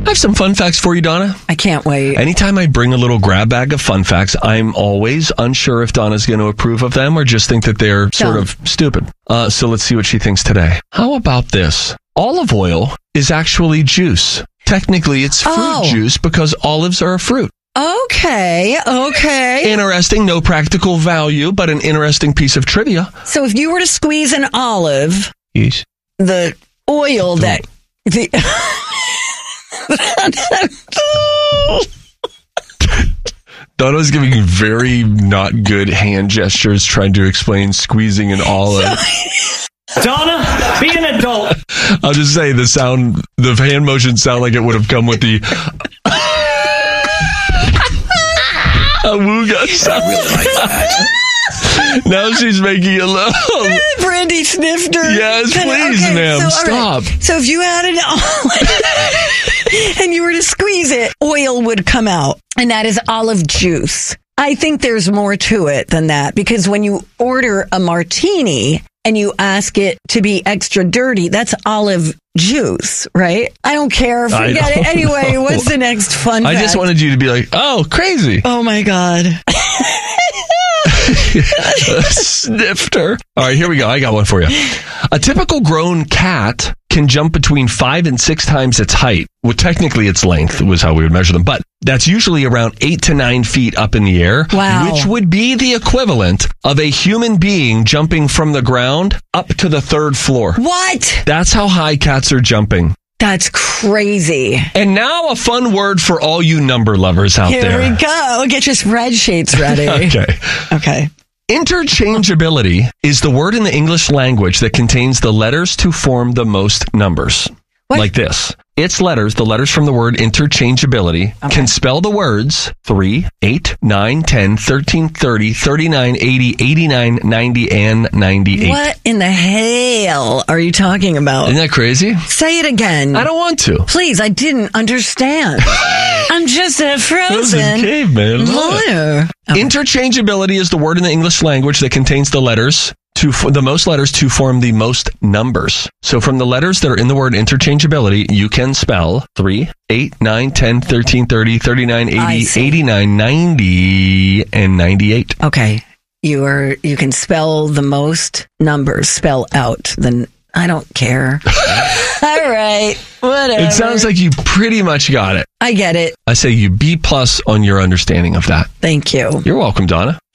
have some fun facts for you, Donna. I can't wait. Anytime I bring a little grab bag of fun facts, I'm always unsure if Donna's going to approve of them or just think that they're sort of stupid. So let's see what she thinks today. How about this? Olive oil is actually juice. Technically, it's fruit juice because olives are a fruit. Okay. Interesting, no practical value, but an interesting piece of trivia. So if you were to squeeze an olive, yes, the oil that... Donna's giving very not good hand gestures trying to explain squeezing an olive. Donna, be an adult. I'll just say the hand motions sound like it would have come with the awooga sound. I really like that. Now she's making a little Brandy snifter. Yes, please, ma'am. Stop. Right. So if you had an olive and you were to squeeze it, oil would come out. And that is olive juice. I think there's more to it than that, because when you order a martini and you ask it to be extra dirty, that's olive juice, right? I don't care. Forget it. Anyway, what's the next fun fact? I just wanted you to be like, oh, crazy. Oh, my God. Snifter. All right, here we go. I got one for you. A typical grown cat can jump between 5 and 6 times its height. Well, technically its length was how we would measure them, but that's usually around 8 to 9 feet up in the air, which would be the equivalent of a human being jumping from the ground up to the 3rd floor. What? That's how high cats are jumping. That's crazy. And now a fun word for all you number lovers out there. Here we go. Get your spreadsheets ready. Okay. Interchangeability is the word in the English language that contains the letters to form the most numbers. What? Like this. Its letters, the letters from the word interchangeability, can spell the words 3, 8, 9, 10, 13, 30, 39, 80, 89, 90, and 98. What in the hell are you talking about? Isn't that crazy? Say it again. I don't want to. Please, I didn't understand. I'm just a frozen caveman lawyer. Okay. Interchangeability is the word in the English language that contains the letters the most letters to form the most numbers. So from the letters that are in the word interchangeability, you can spell 3, 8, 9, 10, 13, 30, 39, 80, 89, 90, and 98. Okay. You can spell the most numbers, spell out. Then I don't care. All right. Whatever. It sounds like you pretty much got it. I get it. I say you B+ on your understanding of that. Thank you. You're welcome, Donna.